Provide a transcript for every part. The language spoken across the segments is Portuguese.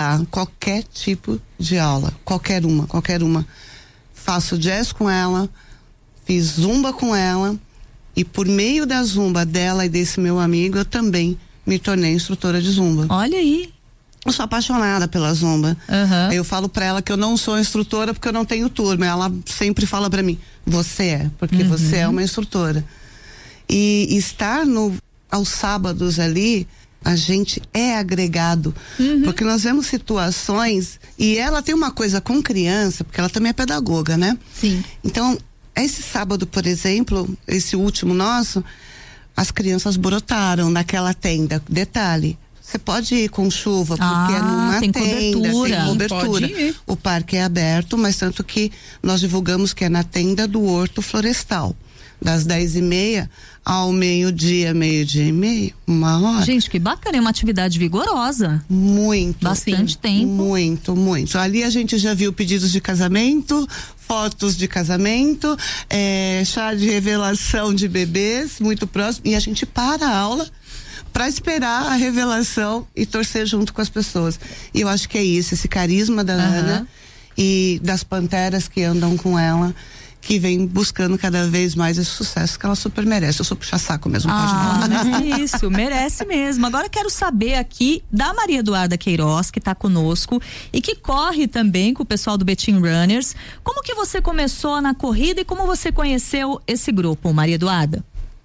aceitar qualquer tipo de aula, qualquer uma. Faço jazz com ela, fiz zumba com ela, e por meio da zumba dela e desse meu amigo, eu também me tornei instrutora de zumba. Olha aí. Eu sou apaixonada pela zumba. Uhum. Eu falo pra ela que eu não sou instrutora porque eu não tenho turma. Ela sempre fala pra mim, você é, porque você é uma instrutora. E estar aos sábados ali, a gente é agregado, porque nós vemos situações, e ela tem uma coisa com criança, porque ela também é pedagoga, né? Sim. Então, esse sábado, por exemplo, esse último nosso, as crianças brotaram naquela tenda. Detalhe, você pode ir com chuva, porque é numa tem tenda, cobertura. tem cobertura. Pode ir. O parque é aberto, mas tanto que nós divulgamos que é na tenda do Horto Florestal, das 10h30 ao meio-dia e meio, 1 hora. Gente, que bacana, é uma atividade vigorosa. Muito. Bastante tempo. Muito. Ali a gente já viu pedidos de casamento, fotos de casamento, chá de revelação de bebês, muito próximo, e a gente para a aula para esperar a revelação e torcer junto com as pessoas. E eu acho que é isso, esse carisma da Ana e das panteras que andam com ela, que vem buscando cada vez mais esse sucesso que ela super merece. Eu sou puxa-saco mesmo, pode falar. Mas é isso, merece mesmo. Agora eu quero saber aqui da Maria Eduarda Queiroz, que está conosco e que corre também com o pessoal do Betim Runners. Como que você começou na corrida e como você conheceu esse grupo, Maria Eduarda?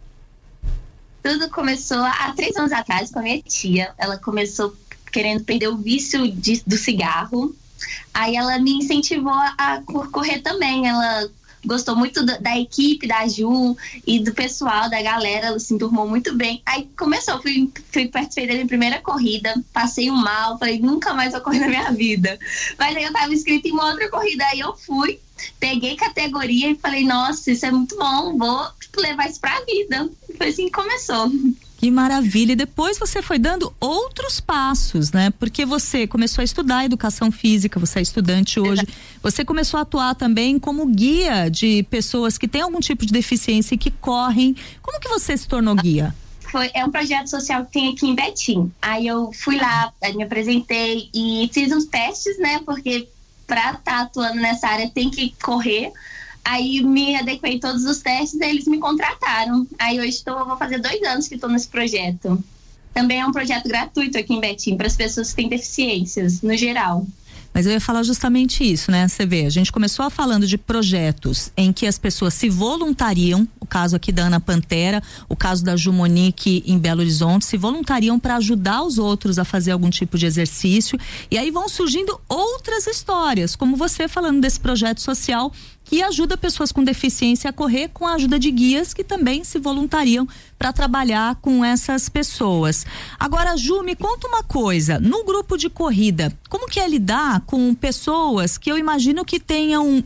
Tudo começou há 3 anos atrás com a minha tia. Ela começou querendo perder o vício do cigarro. Aí ela me incentivou a correr também. Ela gostou muito da equipe, da Ju e do pessoal, da galera. Ela se enturmou muito bem. Aí começou, fui participei da minha primeira corrida, passei um mal, falei, nunca mais vou correr na minha vida. Mas aí eu tava inscrita em uma outra corrida, aí eu fui, peguei categoria e falei, nossa, isso é muito bom, vou levar isso pra vida. E foi assim que começou. Que maravilha, e depois você foi dando outros passos, né? Porque você começou a estudar educação física, você é estudante hoje, você começou a atuar também como guia de pessoas que têm algum tipo de deficiência e que correm. Como que você se tornou guia? É um projeto social que tem aqui em Betim. Aí eu fui lá, me apresentei e fiz uns testes, né? Porque pra estar atuando nessa área tem que correr. Aí me adequei todos os testes e eles me contrataram. Aí hoje vou fazer 2 anos que estou nesse projeto. Também é um projeto gratuito aqui em Betim para as pessoas que têm deficiências, no geral. Mas eu ia falar justamente isso, né? Você vê, a gente começou falando de projetos em que as pessoas se voluntariam, o caso aqui da Ana Pantera, o caso da Ju Monique em Belo Horizonte, se voluntariam para ajudar os outros a fazer algum tipo de exercício, e aí vão surgindo outras histórias, como você falando desse projeto social que ajuda pessoas com deficiência a correr com a ajuda de guias que também se voluntariam para trabalhar com essas pessoas. Agora, Ju, me conta uma coisa, no grupo de corrida, como que é lidar com pessoas que eu imagino que tenham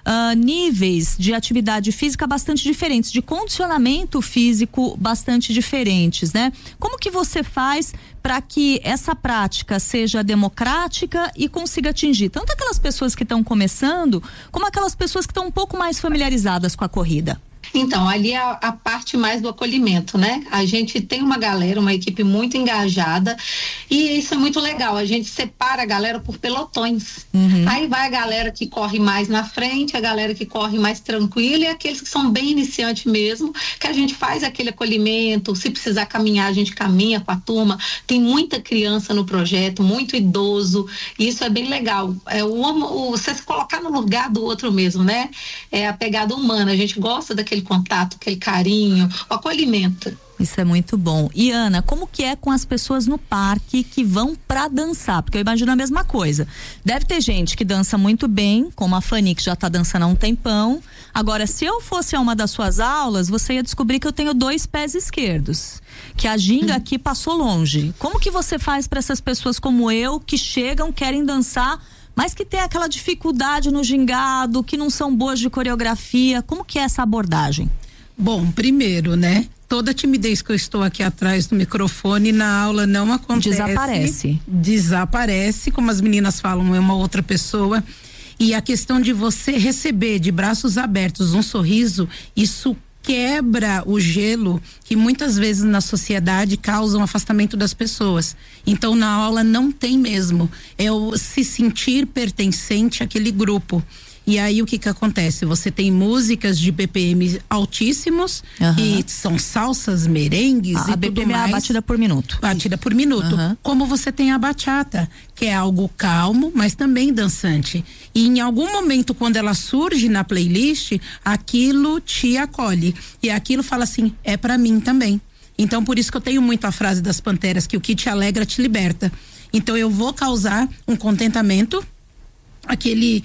níveis de atividade física bastante diferentes, de condicionamento físico bastante diferentes, né? Como que você faz para que essa prática seja democrática e consiga atingir tanto aquelas pessoas que estão começando, como aquelas pessoas que estão um pouco mais familiarizadas com a corrida? Então, ali é a parte mais do acolhimento, né? A gente tem uma galera, uma equipe muito engajada e isso é muito legal, a gente separa a galera por pelotões. Aí vai a galera que corre mais na frente, a galera que corre mais tranquila e aqueles que são bem iniciantes mesmo, que a gente faz aquele acolhimento, se precisar caminhar, a gente caminha com a turma, tem muita criança no projeto, muito idoso, e isso é bem legal. Você se colocar no lugar do outro mesmo, né? É a pegada humana, a gente gosta daquele contato, aquele carinho, o acolhimento. Isso é muito bom. E Ana, como que é com as pessoas no parque que vão pra dançar? Porque eu imagino a mesma coisa. Deve ter gente que dança muito bem, como a Fanny, que já tá dançando há um tempão. Agora, se eu fosse a uma das suas aulas, você ia descobrir que eu tenho 2 pés esquerdos. Que a ginga aqui passou longe. Como que você faz para essas pessoas como eu, que chegam, querem dançar, mas que tem aquela dificuldade no gingado, que não são boas de coreografia? Como que é essa abordagem? Bom, primeiro, né? Toda a timidez que eu estou aqui atrás do microfone na aula não acontece. Desaparece, como as meninas falam, é uma outra pessoa. E a questão de você receber de braços abertos um sorriso, isso quebra o gelo que muitas vezes na sociedade causa um afastamento das pessoas. Então na aula não tem mesmo, é o se sentir pertencente àquele grupo. E aí o que acontece? Você tem músicas de BPM altíssimos, e são salsas, merengues e BPM tudo mais. É a batida por minuto. Batida por minuto. Como você tem a bachata, que é algo calmo, mas também dançante. E em algum momento, quando ela surge na playlist, aquilo te acolhe. E aquilo fala assim, é pra mim também. Então por isso que eu tenho muito a frase das Panteras, que o que te alegra te liberta. Então eu vou causar um contentamento, aquele...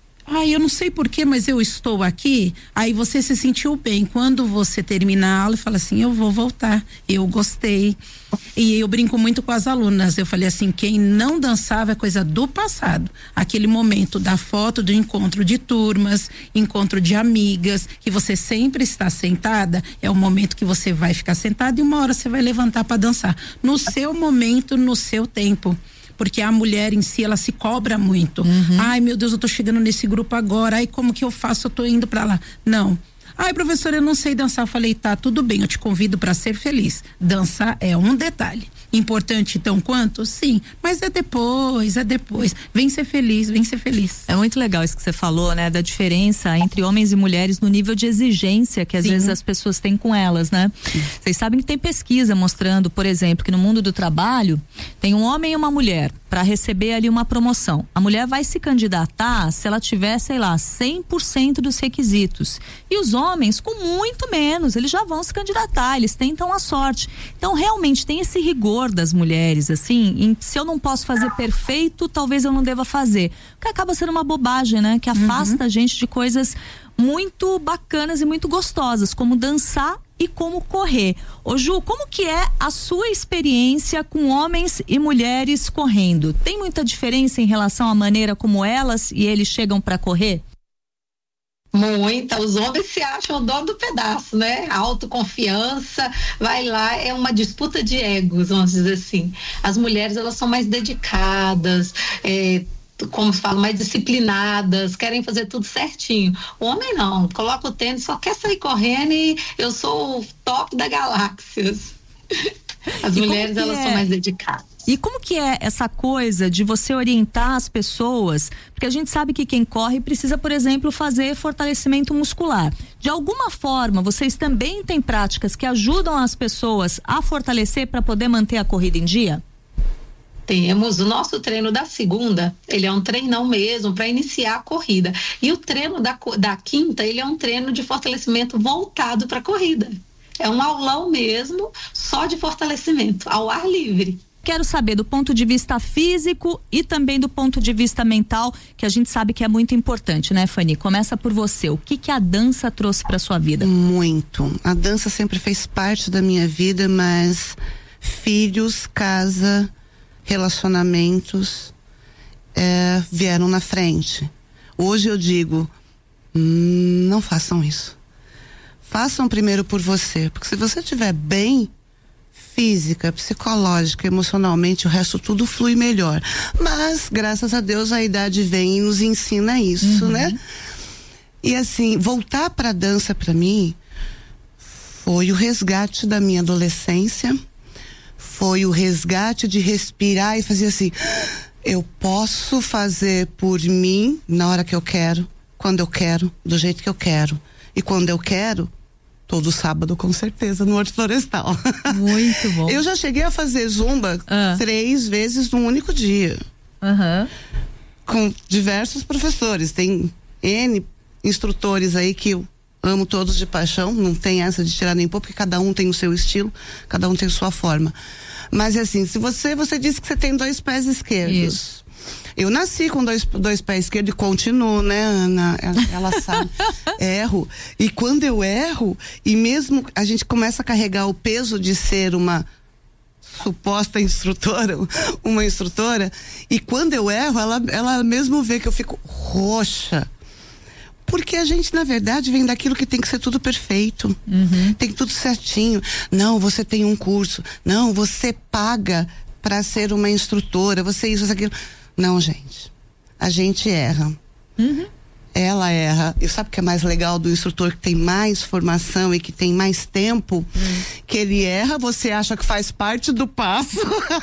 eu não sei porquê, mas eu estou aqui. Aí você se sentiu bem. Quando você termina a aula e fala assim, eu vou voltar, eu gostei. E eu brinco muito com as alunas. Eu falei assim, quem não dançava é coisa do passado. Aquele momento da foto do encontro de turmas, encontro de amigas, que você sempre está sentada, é o momento que você vai ficar sentada e uma hora você vai levantar para dançar. No seu momento, no seu tempo. Porque a mulher em si, ela se cobra muito. Ai, meu Deus, eu tô chegando nesse grupo agora, ai, como que eu faço? Eu tô indo pra lá. Não. Ai, professora, eu não sei dançar. Eu falei, tá, tudo bem, eu te convido para ser feliz. Dançar é um detalhe. Importante tão quanto? Sim, mas é depois. Vem ser feliz, vem ser feliz. É muito legal isso que você falou, né? Da diferença entre homens e mulheres no nível de exigência que às vezes as pessoas têm com elas, né? Vocês sabem que tem pesquisa mostrando, por exemplo, que no mundo do trabalho tem um homem e uma mulher para receber ali uma promoção. A mulher vai se candidatar se ela tiver, sei lá, 100% dos requisitos. E os homens com muito menos, eles já vão se candidatar, eles tentam a sorte. Então realmente tem esse rigor das mulheres, assim, se eu não posso fazer perfeito, talvez eu não deva fazer. O que acaba sendo uma bobagem, né? Que afasta a gente de coisas muito bacanas e muito gostosas, como dançar e como correr. Ô Ju, como que é a sua experiência com homens e mulheres correndo? Tem muita diferença em relação à maneira como elas e eles chegam para correr? Muita, os homens se acham o dono do pedaço, né? A autoconfiança, vai lá, é uma disputa de egos, vamos dizer assim. As mulheres, elas são mais dedicadas, como se fala, mais disciplinadas, querem fazer tudo certinho. O homem não, coloca o tênis, só quer sair correndo e eu sou o top da galáxia. As mulheres, elas são mais dedicadas. E como que é essa coisa de você orientar as pessoas? Porque a gente sabe que quem corre precisa, por exemplo, fazer fortalecimento muscular. De alguma forma, vocês também têm práticas que ajudam as pessoas a fortalecer para poder manter a corrida em dia? Temos o nosso treino da segunda, ele é um treinão mesmo para iniciar a corrida. E o treino da quinta, ele é um treino de fortalecimento voltado para a corrida. É um aulão mesmo, só de fortalecimento, ao ar livre. Quero saber do ponto de vista físico e também do ponto de vista mental, que a gente sabe que é muito importante, né, Fanny? Começa por você. O que a dança trouxe para sua vida? Muito. A dança sempre fez parte da minha vida, mas filhos, casa, relacionamentos vieram na frente. Hoje eu digo, não façam isso. Façam primeiro por você, porque se você estiver bem, física, psicológica, emocionalmente, o resto tudo flui melhor. Mas, graças a Deus, a idade vem e nos ensina isso, né? E assim, voltar pra dança pra mim foi o resgate da minha adolescência, foi o resgate de respirar e fazer assim, eu posso fazer por mim na hora que eu quero, quando eu quero, do jeito que eu quero. E quando eu quero, todo sábado, com certeza, no Horto Florestal. Muito bom. Eu já cheguei a fazer zumba 3 vezes num único dia. Com diversos professores. Tem N instrutores aí que eu amo todos de paixão. Não tem essa de tirar nem pôr, porque cada um tem o seu estilo, cada um tem a sua forma. Mas assim, se você disse que você tem 2 pés esquerdos. Isso. Eu nasci com dois pés esquerdos e continuo, né, Ana? Ela sabe. Erro. E quando eu erro, e mesmo a gente começa a carregar o peso de ser uma suposta instrutora, e quando eu erro, ela mesmo vê que eu fico roxa. Porque a gente, na verdade, vem daquilo que tem que ser tudo perfeito. Tem tudo certinho. Não, você tem um curso. Não, você paga para ser uma instrutora. Você isso, aquilo. Não, gente. A gente erra. ela erra. E sabe o que é mais legal do instrutor que tem mais formação e que tem mais tempo? Que ele erra, você acha que faz parte do passo.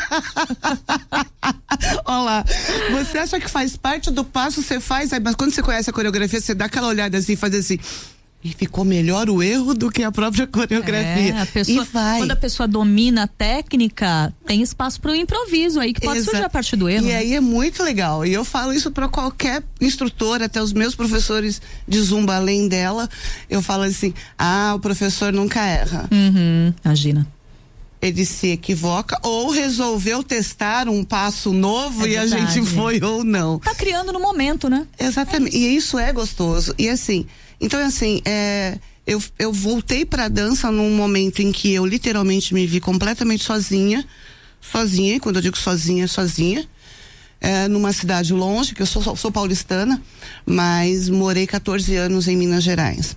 Olha lá, você acha que faz parte do passo, você faz, mas quando você conhece a coreografia, você dá aquela olhada assim, faz assim. E ficou melhor o erro do que a própria coreografia. A pessoa, quando a pessoa domina a técnica, tem espaço para o improviso aí, que pode surgir a partir do erro. E aí é muito legal. E eu falo isso para qualquer instrutor, até os meus professores de Zumba, além dela, eu falo assim, o professor nunca erra. Imagina. Ele se equivoca ou resolveu testar um passo novo e a gente foi ou não. Tá criando no momento, né? Exatamente. E isso é gostoso. E assim, então assim, eu voltei pra dança num momento em que eu literalmente me vi completamente sozinha, e quando eu digo sozinha, numa cidade longe, que eu sou paulistana, mas morei 14 anos em Minas Gerais.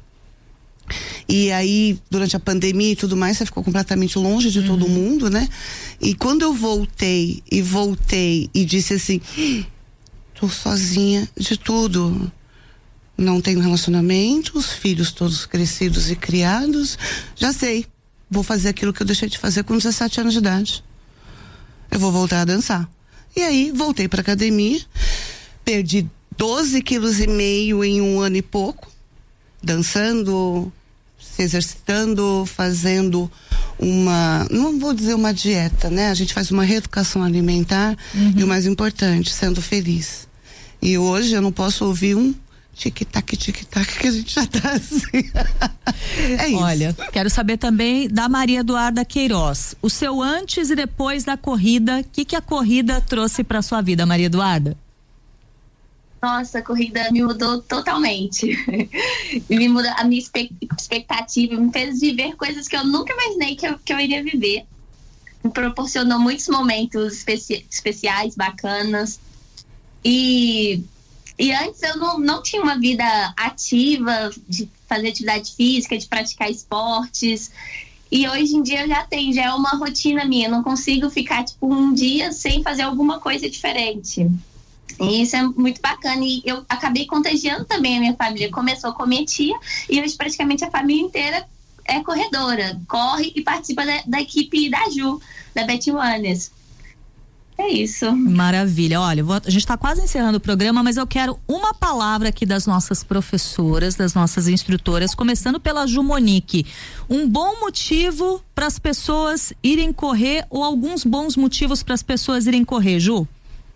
E aí, durante a pandemia e tudo mais, você ficou completamente longe de todo mundo, né? E quando eu voltei e disse assim, tô sozinha de tudo. Não tenho relacionamento, os filhos todos crescidos e criados. Já sei, vou fazer aquilo que eu deixei de fazer com 17 anos de idade. Eu vou voltar a dançar. E aí, voltei pra academia, perdi 12,5 quilos em 1 ano e pouco, dançando, se exercitando, fazendo não vou dizer uma dieta, né? A gente faz uma reeducação alimentar e o mais importante, sendo feliz. E hoje eu não posso ouvir um tic-tac, que a gente já tá assim. É isso. Olha, quero saber também da Maria Eduarda Queiroz, o seu antes e depois da corrida, o que a corrida trouxe pra sua vida, Maria Eduarda? Nossa, a corrida me mudou totalmente. Me mudou a minha expectativa, me fez viver coisas que eu nunca imaginei que eu iria viver. Me proporcionou muitos momentos especiais, bacanas. E antes eu não tinha uma vida ativa, de fazer atividade física, de praticar esportes. E hoje em dia já é uma rotina minha. Eu não consigo ficar, um dia sem fazer alguma coisa diferente. E isso é muito bacana. E eu acabei contagiando também a minha família. Começou com a minha tia e hoje praticamente a família inteira é corredora. Corre e participa da equipe da Ju, da Betty Runners. É isso. Maravilha. Olha, a gente está quase encerrando o programa, mas eu quero uma palavra aqui das nossas professoras, das nossas instrutoras, começando pela Ju Monique. Um bom motivo para as pessoas irem correr ou alguns bons motivos para as pessoas irem correr, Ju?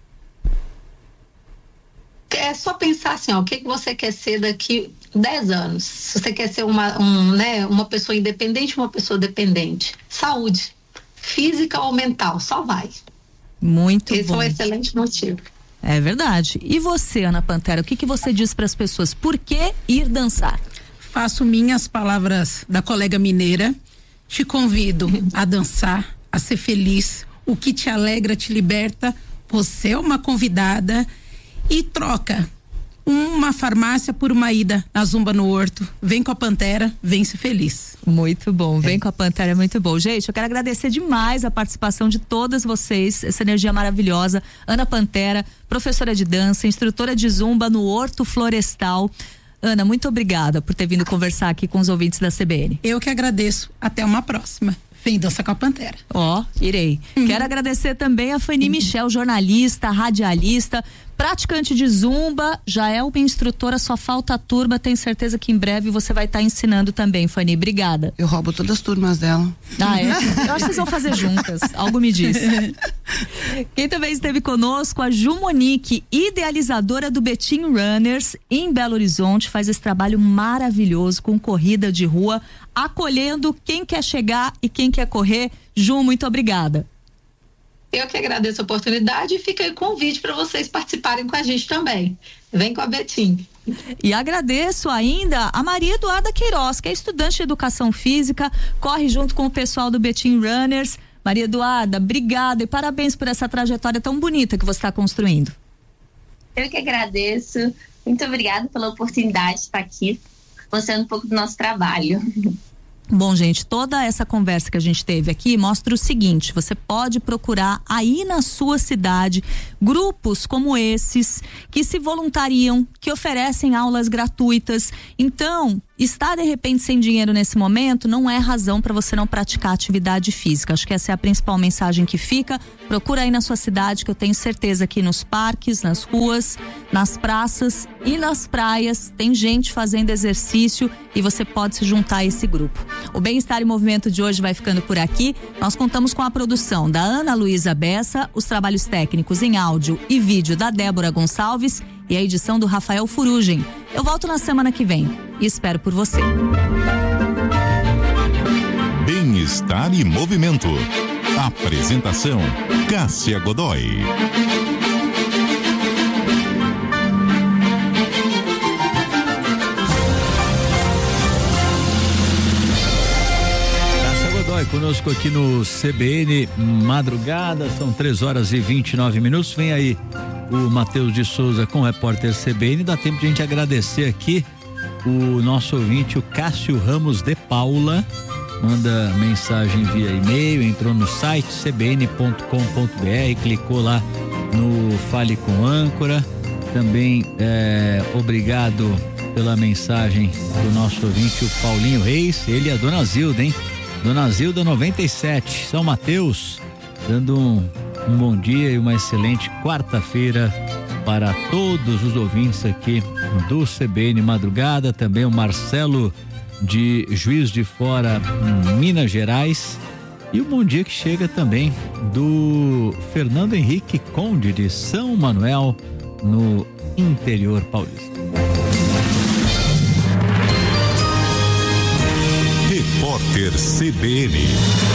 É só pensar assim, o que você quer ser daqui 10 anos? Se você quer ser uma pessoa independente, uma pessoa dependente. Saúde, física ou mental, só vai. Muito bom. Esse é um excelente motivo. É verdade. E você, Ana Pantera, o que você diz para as pessoas? Por que ir dançar? Faço minhas palavras da colega mineira. Te convido a dançar, a ser feliz. O que te alegra, te liberta. Você é uma convidada. E troca uma farmácia por uma ida na Zumba no Horto. Vem com a Pantera, vem ser feliz. Muito bom, vem com a Pantera, é muito bom. Gente, eu quero agradecer demais a participação de todas vocês, essa energia maravilhosa. Ana Pantera, professora de dança, instrutora de Zumba no Horto Florestal. Ana, muito obrigada por ter vindo conversar aqui com os ouvintes da CBN. Eu que agradeço. Até uma próxima. Vem dançar com a Pantera. Irei. Quero agradecer também a Fanny Michel, jornalista, radialista, praticante de Zumba, já é uma instrutora, só falta a turma, tenho certeza que em breve você vai estar ensinando também, Fanny. Obrigada. Eu roubo todas as turmas dela. Eu acho que vocês vão fazer juntas, algo me diz. Quem também esteve conosco, a Ju Monique, idealizadora do Betim Runners em Belo Horizonte, faz esse trabalho maravilhoso com corrida de rua, acolhendo quem quer chegar e quem quer correr. Ju, muito obrigada. Eu que agradeço a oportunidade e fica aí o convite para vocês participarem com a gente também. Vem com a Betim. E agradeço ainda a Maria Eduarda Queiroz, que é estudante de educação física, corre junto com o pessoal do Betim Runners. Maria Eduarda, obrigada e parabéns por essa trajetória tão bonita que você está construindo. Eu que agradeço. Muito obrigada pela oportunidade de estar aqui, mostrando um pouco do nosso trabalho. Bom, gente, toda essa conversa que a gente teve aqui mostra o seguinte: você pode procurar aí na sua cidade grupos como esses que se voluntariam, que oferecem aulas gratuitas. Então, estar de repente sem dinheiro nesse momento não é razão para você não praticar atividade física. Acho que essa é a principal mensagem que fica. Procura aí na sua cidade, que eu tenho certeza que nos parques, nas ruas, nas praças e nas praias tem gente fazendo exercício e você pode se juntar a esse grupo. O Bem-Estar em Movimento de hoje vai ficando por aqui. Nós contamos com a produção da Ana Luísa Bessa, os trabalhos técnicos em áudio e vídeo da Débora Gonçalves e a edição do Rafael Furugem. Eu volto na semana que vem e espero por você. Bem-Estar em Movimento. Apresentação: Cássia Godoy. Conosco aqui no CBN Madrugada, são 3h29. Vem aí o Matheus de Souza com o repórter CBN. Dá tempo de a gente agradecer aqui o nosso ouvinte, o Cássio Ramos de Paula. Manda mensagem via e-mail, entrou no site cbn.com.br, clicou lá no Fale com Âncora. Também obrigado pela mensagem do nosso ouvinte, o Paulinho Reis, ele e a Dona Zilda, hein? Dona Zilda 97, São Mateus, dando um bom dia e uma excelente quarta-feira para todos os ouvintes aqui do CBN Madrugada. Também o Marcelo de Juiz de Fora, Minas Gerais, e o bom dia que chega também do Fernando Henrique Conde de São Manuel, no interior paulista. Repórter CBN.